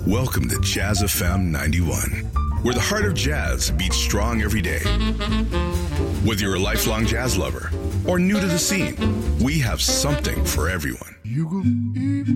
Welcome to Jazz FM 91, where the heart of jazz beats strong every day. Whether you're a lifelong jazz lover or new to the scene, we have something for everyone.